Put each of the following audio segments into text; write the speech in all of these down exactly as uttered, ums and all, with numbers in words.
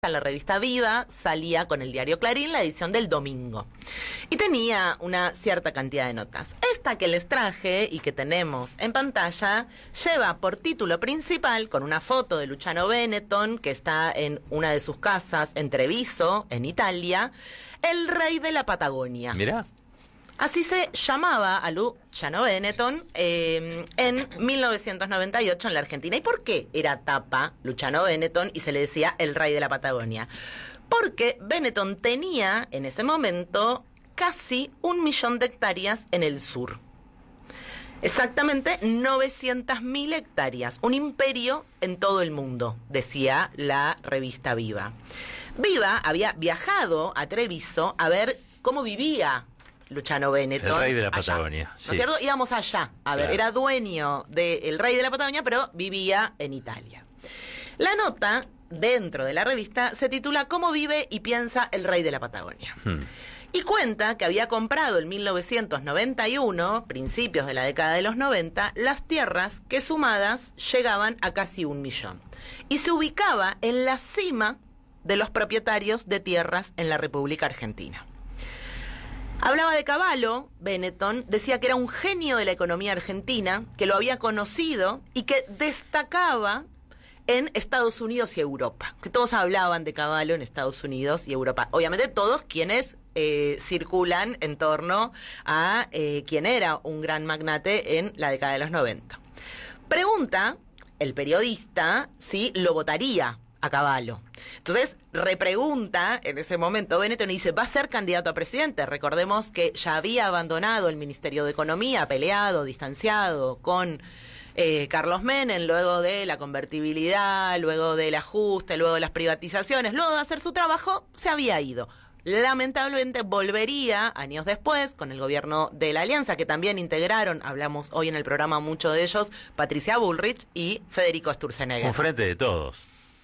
La revista Viva salía con el diario Clarín la edición del domingo y tenía una cierta cantidad de notas. Esta que les traje y que tenemos en pantalla lleva por título principal, con una foto de Luciano Benetton, que está en una de sus casas en Treviso, en Italia, el rey de la Patagonia. Mirá. Así se llamaba a Luciano Benetton eh, en mil novecientos noventa y ocho en la Argentina. ¿Y por qué era tapa Luciano Benetton y se le decía el rey de la Patagonia? Porque Benetton tenía en ese momento casi un millón de hectáreas en el sur. Exactamente novecientas mil hectáreas, un imperio en todo el mundo, decía la revista Viva. Viva había viajado a Treviso a ver cómo vivía Luciano Benetton. El rey de la allá, Patagonia. ¿no es sí. cierto? Íbamos allá. A ver, Claro. era dueño del rey de la Patagonia, pero vivía en Italia. La nota, dentro de la revista, se titula ¿Cómo vive y piensa el rey de la Patagonia? Hmm. Y cuenta que había comprado en mil novecientos noventa y uno, principios de la década de los noventa, las tierras que sumadas llegaban a casi un millón. Y se ubicaba en la cima de los propietarios de tierras en la República Argentina. Hablaba de Cavallo, Benetton, decía que era un genio de la economía argentina, que lo había conocido y que destacaba en Estados Unidos y Europa. Que todos hablaban de Cavallo en Estados Unidos y Europa. Obviamente todos quienes eh, circulan en torno a eh, quien era un gran magnate en la década de los noventa. Pregunta el periodista si lo votaría a Cavallo. Entonces, repregunta en ese momento Benetton y dice, ¿va a ser candidato a presidente? Recordemos que ya había abandonado el Ministerio de Economía, peleado, distanciado con eh, Carlos Menem, luego de la convertibilidad, luego del ajuste, luego de las privatizaciones, luego de hacer su trabajo, se había ido. Lamentablemente volvería años después con el gobierno de la Alianza, que también integraron, hablamos hoy en el programa mucho de ellos, Patricia Bullrich y Federico Sturzenegger. Un frente de todos.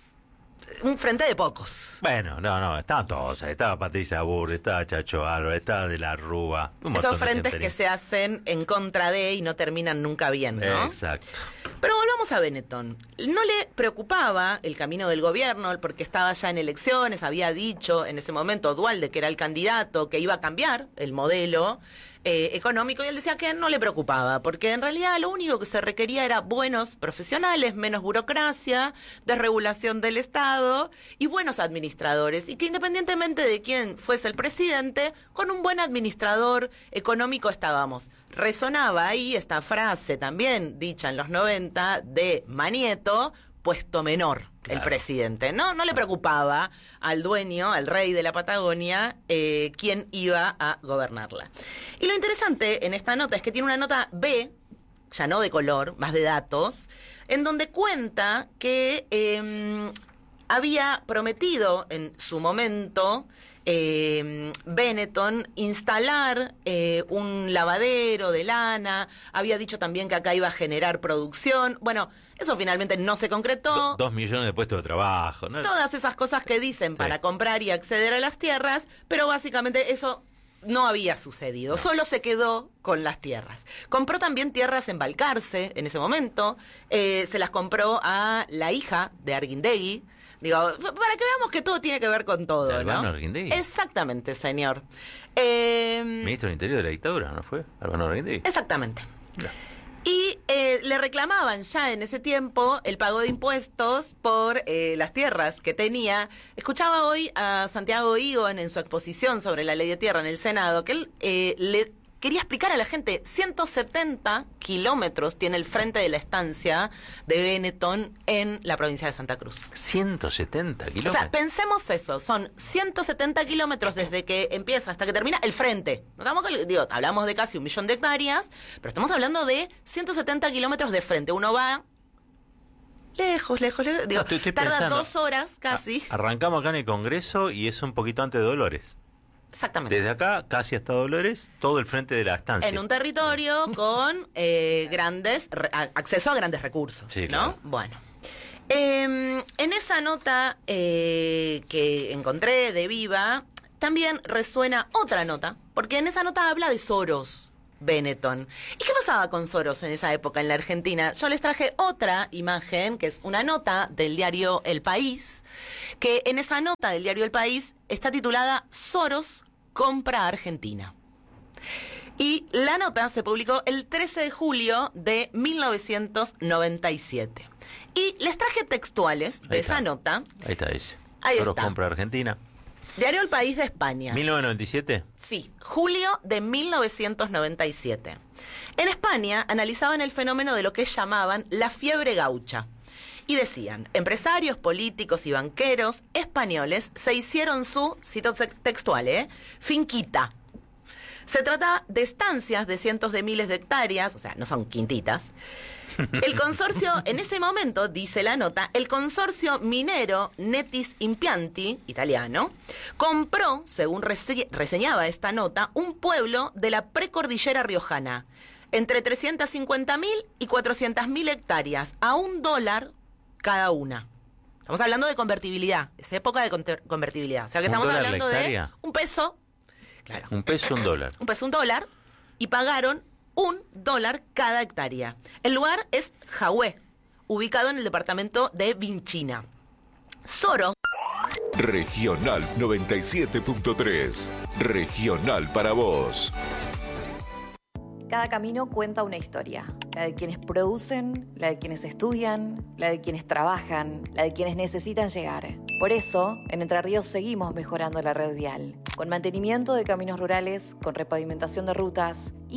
Un frente de pocos. Bueno, no, no, estaban todos. Estaba Patricia Burri, estaba Chacho Álvarez, estaba De la Rúa. Un montón Esos de frentes gente. que se hacen en contra de y no terminan nunca bien, ¿no? Exacto. Pero volvamos a Benetton. No le preocupaba el camino del gobierno porque estaba ya en elecciones, había dicho en ese momento Duhalde, que era el candidato, que iba a cambiar el modelo eh, económico, y él decía que no le preocupaba, porque en realidad lo único que se requería era buenos profesionales, menos burocracia, desregulación del Estado y buenos administradores, y que independientemente de quién fuese el presidente, con un buen administrador económico estábamos. Resonaba ahí esta frase también dicha en los noventa de Manieto, puesto menor, Claro. el presidente. No, no le preocupaba al dueño, al rey de la Patagonia, eh, quién iba a gobernarla. Y lo interesante en esta nota es que tiene una nota B, ya no de color, más de datos, en donde cuenta que eh, había prometido en su momento Eh, Benetton instalar eh, un lavadero de lana, había dicho también que acá iba a generar producción. Bueno, eso finalmente no se concretó. Do- dos millones de puestos de trabajo, ¿no? Todas esas cosas que dicen Sí. para comprar y acceder a las tierras, pero básicamente eso no había sucedido, No. solo se quedó con las tierras. Compró también tierras en Balcarce en ese momento, eh, se las compró a la hija de Arguindegui. Digo, para que veamos que todo tiene que ver con todo, ¿De Albano ¿no? Arguindegui? Exactamente, señor. Eh, Ministro del Interior de la dictadura, ¿no fue? Albano Arguindegui. exactamente. No. Y eh, le reclamaban ya en ese tiempo el pago de impuestos por eh, las tierras que tenía. Escuchaba hoy a Santiago Igon en su exposición sobre la ley de tierra en el Senado, que él eh, le quería explicar a la gente, ciento setenta kilómetros tiene el frente de la estancia de Benetton en la provincia de Santa Cruz. ciento setenta O kilómetros. sea, pensemos eso, son ciento setenta kilómetros desde que empieza hasta que termina el frente. No estamos, digo, hablamos de casi un millón de hectáreas, pero estamos hablando de ciento setenta kilómetros de frente. Uno va lejos, lejos, lejos. Digo, No, estoy- estoy tarda pensando. dos horas casi. A- arrancamos acá en el Congreso y es un poquito antes de Dolores. Exactamente. Desde acá, casi hasta Dolores, todo el frente de la estancia. En un territorio con eh, grandes, re- a- acceso a grandes recursos, Sí, ¿no? claro. Bueno. Eh, en esa nota eh, que encontré de Viva, también resuena otra nota, porque en esa nota habla de Soros. Benetton. ¿Y qué pasaba con Soros en esa época en la Argentina? Yo les traje otra imagen, que es una nota del diario El País, que en esa nota del diario El País está titulada Soros compra a Argentina. Y la nota se publicó el trece de julio de mil novecientos noventa y siete. Y les traje textuales de esa nota. Ahí está, dice. Ahí Soros está. compra a Argentina. Diario El País de España. ¿mil novecientos noventa y siete? Sí, julio de mil novecientos noventa y siete. En España analizaban el fenómeno de lo que llamaban la fiebre gaucha. Y decían, empresarios, políticos y banqueros españoles se hicieron su, cito textual, ¿eh? finquita. Se trata de estancias de cientos de miles de hectáreas, o sea, no son quintitas. El consorcio, en ese momento, dice la nota, el consorcio minero Netis Impianti, italiano, compró, según rese- reseñaba esta nota, un pueblo de la precordillera riojana, entre trescientas cincuenta mil y cuatrocientas mil hectáreas, a un dólar cada una. Estamos hablando de convertibilidad, es época de conter- convertibilidad. O sea que ¿Un estamos dólar la hablando de hectárea? un peso, claro, Un peso, un dólar. un peso, un dólar, y pagaron un dólar cada hectárea. El lugar es Jahué, ubicado en el departamento de Vinchina. Soros. Regional noventa y siete punto tres. Regional para vos. Cada camino cuenta una historia. La de quienes producen, la de quienes estudian, la de quienes trabajan, la de quienes necesitan llegar. Por eso, en Entre Ríos seguimos mejorando la red vial, con mantenimiento de caminos rurales, con repavimentación de rutas y